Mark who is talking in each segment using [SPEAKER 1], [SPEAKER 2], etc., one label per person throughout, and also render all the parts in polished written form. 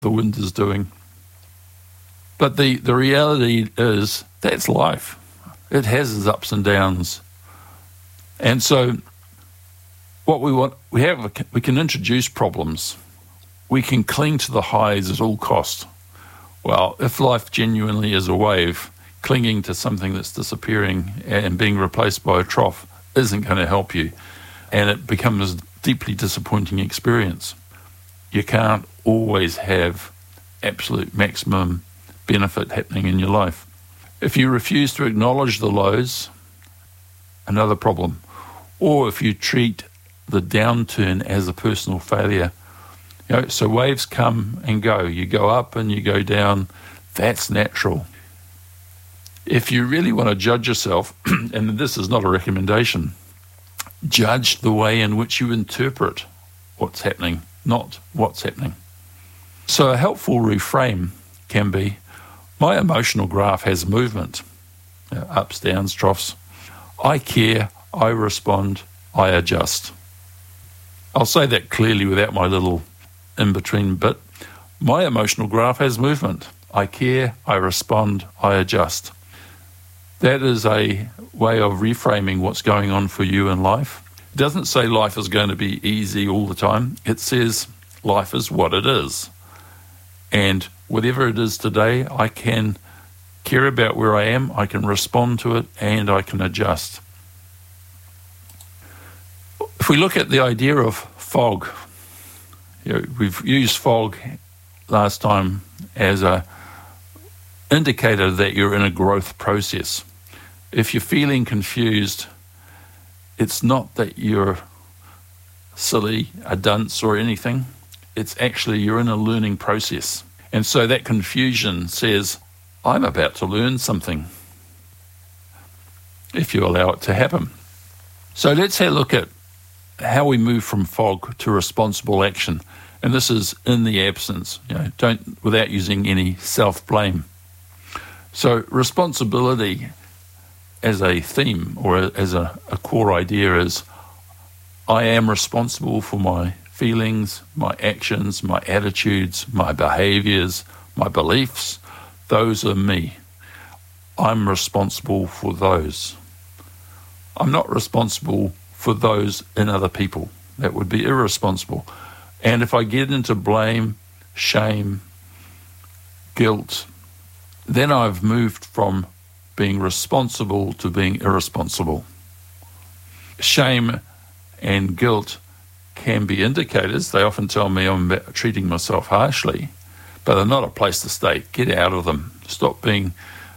[SPEAKER 1] the wind is doing. But the reality is that's life. It has its ups and downs. And so what we can introduce problems. We can cling to the highs at all cost. Well, if life genuinely is a wave, clinging to something that's disappearing and being replaced by a trough isn't going to help you. And it becomes a deeply disappointing experience. You can't always have absolute maximum benefit happening in your life. If you refuse to acknowledge the lows, another problem. Or if you treat the downturn as a personal failure. So waves come and go. You go up and you go down. That's natural. If you really want to judge yourself, and this is not a recommendation, judge the way in which you interpret what's happening, not what's happening. So a helpful reframe can be, my emotional graph has movement, ups, downs, troughs. I care, I respond, I adjust. I'll say that clearly without my little in-between bit. My emotional graph has movement. I care, I respond, I adjust. That is a way of reframing what's going on for you in life. It doesn't say life is going to be easy all the time. It says life is what it is. And whatever it is today, I can care about where I am, I can respond to it, and I can adjust. If we look at the idea of fog, we've used fog last time as a indicator that you're in a growth process. If you're feeling confused, it's not that you're silly, a dunce or anything. It's actually you're in a learning process. And so that confusion says, I'm about to learn something, if you allow it to happen. So let's have a look at how we move from fog to responsible action. And this is in the absence, without using any self-blame. So responsibility as a theme or as a core idea is, I am responsible for my feelings, my actions, my attitudes, my behaviors, my beliefs. Those are me. I'm responsible for those. I'm not responsible for those in other people. That would be irresponsible. And if I get into blame, shame, guilt, then I've moved from being responsible to being irresponsible. Shame and guilt can be indicators. They often tell me I'm treating myself harshly, but they're not a place to stay. Get out of them. Stop being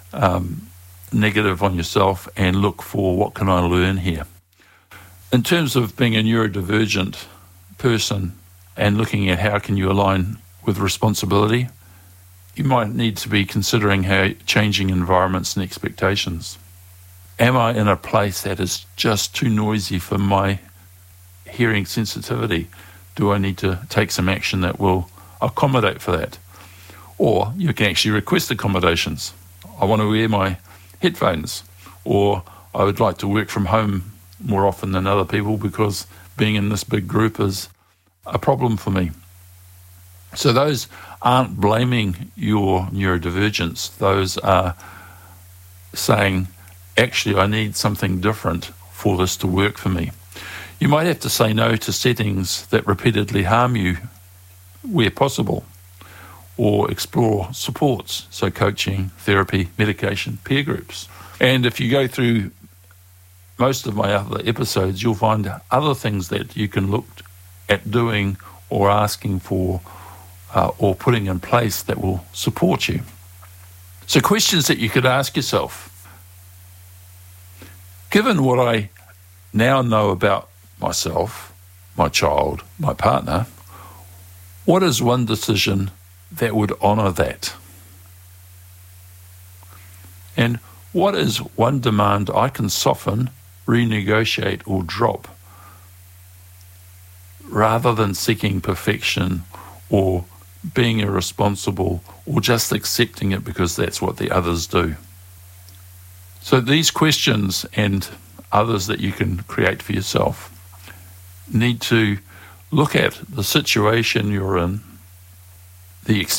[SPEAKER 1] negative on yourself and look for what can I learn here. In terms of being a neurodivergent person and looking at how can you align with responsibility, you might need to be considering how changing environments and expectations. Am I in a place that is just too noisy for my hearing sensitivity? Do I need to take some action that will accommodate for that? Or you can actually request accommodations. I want to wear my headphones, or I would like to work from home more often than other people because being in this big group is a problem for me. So those aren't blaming your neurodivergence. Those are saying, actually, I need something different for this to work for me. You might have to say no to settings that repeatedly harm you where possible, or explore supports, so coaching, therapy, medication, peer groups. And if you go through most of my other episodes, you'll find other things that you can look at doing or asking for or putting in place that will support you. So questions that you could ask yourself. Given what I now know about myself, my child, my partner, what is one decision that would honour that? And what is one demand I can soften, renegotiate or drop rather than seeking perfection or being irresponsible or just accepting it because that's what the others do? So these questions and others that you can create for yourself need to look at the situation you're in, the